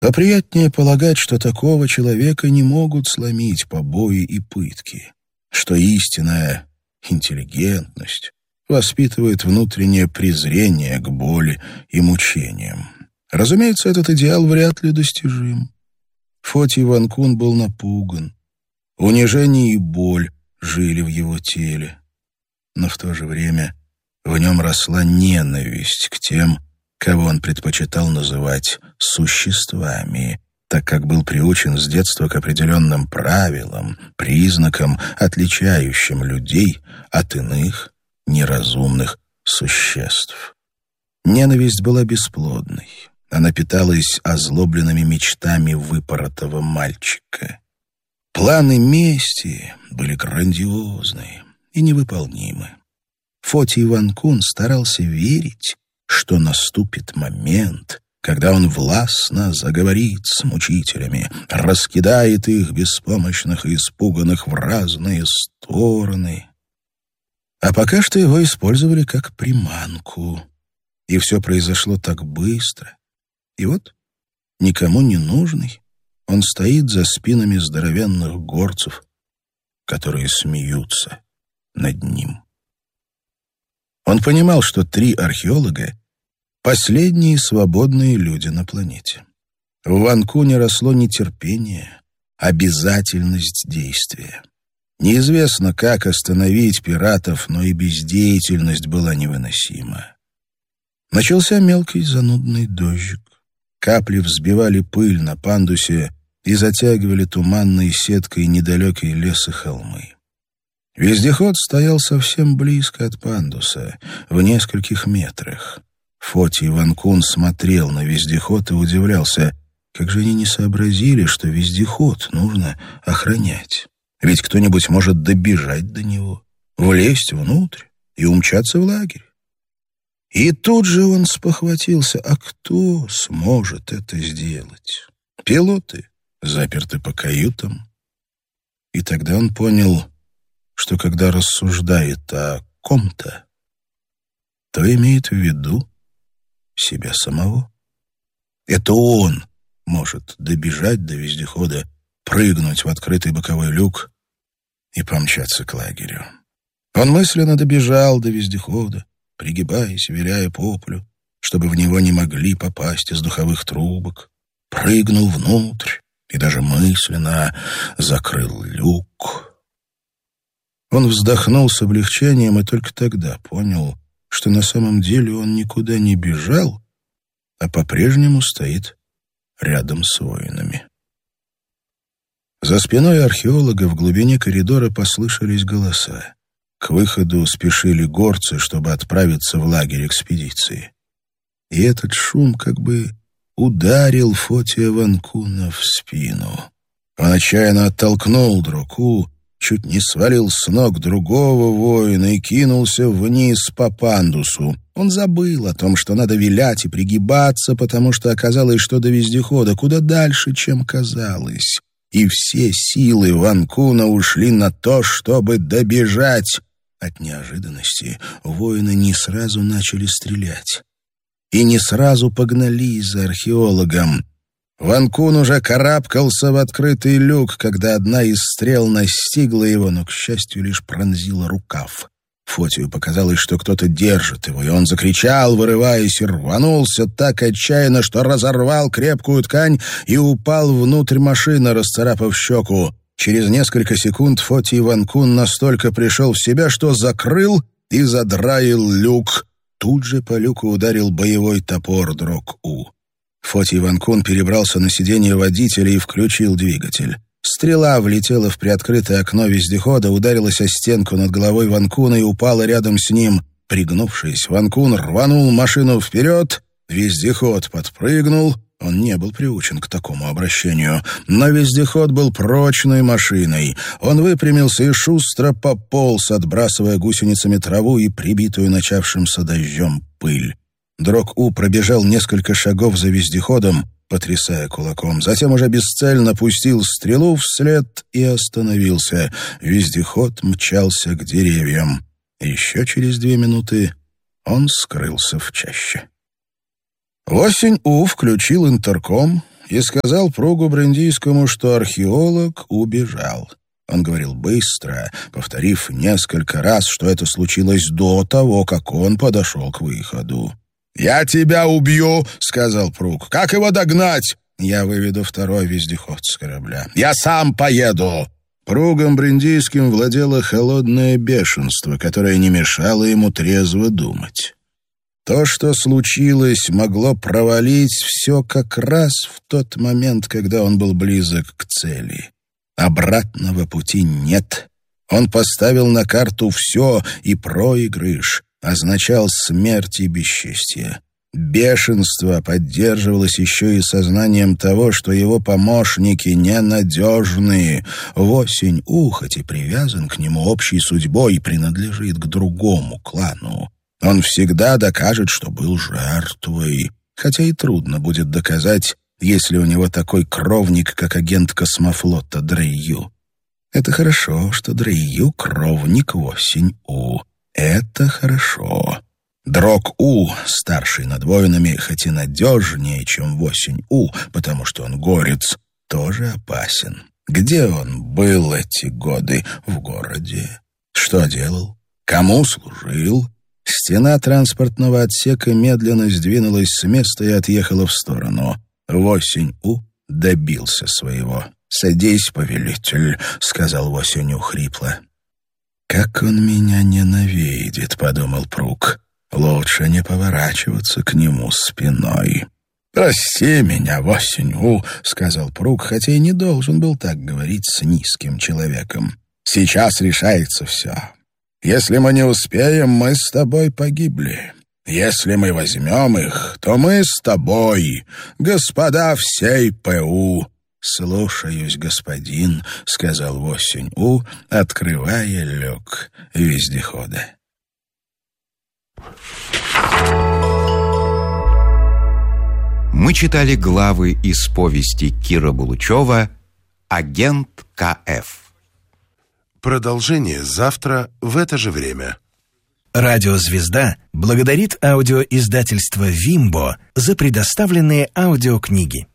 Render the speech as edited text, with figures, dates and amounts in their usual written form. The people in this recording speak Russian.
А приятнее полагать, что такого человека не могут сломить побои и пытки, что истинная интеллигентность воспитывает внутреннее презрение к боли и мучениям. Разумеется, этот идеал вряд ли достижим. Фотий Ван-Кун был напуган. Унижение и боль жили в его теле. Но в то же время в нем росла ненависть к тем, кого он предпочитал называть существами, так как был приучен с детства к определенным правилам, признакам, отличающим людей от иных неразумных существ. Ненависть была бесплодной. Она питалась озлобленными мечтами выпоротого мальчика. Планы мести были грандиозны и невыполнимы. Фотий Ван-Кун старался верить, что наступит момент, когда он властно заговорит с мучителями, раскидает их, беспомощных и испуганных, в разные стороны. А пока что его использовали как приманку. И все произошло так быстро. И вот, никому не нужный, он стоит за спинами здоровенных горцев, которые смеются над ним. Он понимал, что 3 археолога — последние свободные люди на планете. В Ван-Куне росло нетерпение, обязательность действия. Неизвестно, как остановить пиратов, но и бездеятельность была невыносима. Начался мелкий занудный дождик. Капли взбивали пыль на пандусе и затягивали туманной сеткой недалекие лес и холмы. Вездеход стоял совсем близко от пандуса, в нескольких метрах. Фотий Ван-Кун смотрел на вездеход и удивлялся, как же они не сообразили, что вездеход нужно охранять. Ведь кто-нибудь может добежать до него, влезть внутрь и умчаться в лагерь. И тут же он спохватился, а кто сможет это сделать? Пилоты заперты по каютам. И тогда он понял, что когда рассуждает о ком-то, то имеет в виду себя самого. Это он может добежать до вездехода, прыгнуть в открытый боковой люк и помчаться к лагерю. Он мысленно добежал до вездехода, пригибаясь, виляя по полю, чтобы в него не могли попасть из духовых трубок, прыгнул внутрь и даже мысленно закрыл люк. Он вздохнул с облегчением и только тогда понял, что на самом деле он никуда не бежал, а по-прежнему стоит рядом с воинами. За спиной археолога в глубине коридора послышались голоса. К выходу спешили горцы, чтобы отправиться в лагерь экспедиции. И этот шум как бы ударил Фотия Ван-Куна в спину. Он отчаянно оттолкнул Дрок-У, чуть не свалил с ног другого воина и кинулся вниз по пандусу. Он забыл о том, что надо вилять и пригибаться, потому что оказалось, что до вездехода куда дальше, чем казалось. И все силы Ван-Куна ушли на то, чтобы добежать. От неожиданности воины не сразу начали стрелять. И не сразу погнались за археологом. Ван-Кун уже карабкался в открытый люк, когда одна из стрел настигла его, но, к счастью, лишь пронзила рукав. Фотию показалось, что кто-то держит его, и он закричал, вырываясь, и рванулся так отчаянно, что разорвал крепкую ткань и упал внутрь машины, расцарапав щеку. Через несколько секунд Фотий Ван-Кун настолько пришел в себя, что закрыл и задраил люк. Тут же по люку ударил боевой топор Дрок-У. Фотий Ван-Кун перебрался на сиденье водителя и включил двигатель. Стрела влетела в приоткрытое окно вездехода, ударилась о стенку над головой Ван-Куна и упала рядом с ним. Пригнувшись, Ван-Кун рванул машину вперед, вездеход подпрыгнул. Он не был приучен к такому обращению, но вездеход был прочной машиной. Он выпрямился и шустро пополз, отбрасывая гусеницами траву и прибитую начавшимся дождем пыль. Дрок-У пробежал несколько шагов за вездеходом, потрясая кулаком. Затем уже бесцельно пустил стрелу вслед и остановился. Вездеход мчался к деревьям. Еще через 2 минуты он скрылся в чаще. Осень-У включил интерком и сказал Пругу Брендийскому, что археолог убежал. Он говорил быстро, повторив несколько раз, что это случилось до того, как он подошел к выходу. «Я тебя убью!» — сказал Пруг. «Как его догнать?» «Я выведу второй вездеход с корабля». «Я сам поеду!» Пругом Брендийским владело холодное бешенство, которое не мешало ему трезво думать. То, что случилось, могло провалить все как раз в тот момент, когда он был близок к цели. Обратного пути нет. Он поставил на карту все, и проигрыш означал смерть и бесчестье. Бешенство поддерживалось еще и сознанием того, что его помощники ненадежны. Восень-У, хоть и привязан к нему общей судьбой, принадлежит к другому клану. Он всегда докажет, что был жертвой, хотя и трудно будет доказать, если у него такой кровник, как агент космофлота Дрейю. Это хорошо, что Дрейю — кровник Восень-У. Это хорошо. Дрог-У, старший над воинами, хоть и надежнее, чем Восень-У, потому что он горец, тоже опасен. Где он был эти годы? В городе. Что делал? Кому служил? Стена транспортного отсека медленно сдвинулась с места и отъехала в сторону. Восень-У добился своего. «Садись, повелитель», — сказал Восень-У хрипло. «Как он меня ненавидит», — подумал Пруг. «Лучше не поворачиваться к нему спиной». «Прости меня, Восень-У», — сказал Пруг, хотя и не должен был так говорить с низким человеком. «Сейчас решается все. Если мы не успеем, мы с тобой погибли. Если мы возьмем их, то мы с тобой, господа всей ПУ». «Слушаюсь, господин», — сказал Восень-У, открывая люк вездехода. Мы читали главы из повести Кира Булычева «Агент К.Ф.». Продолжение завтра в это же время. Радио «Звезда» благодарит аудиоиздательство «Вимбо» за предоставленные аудиокниги.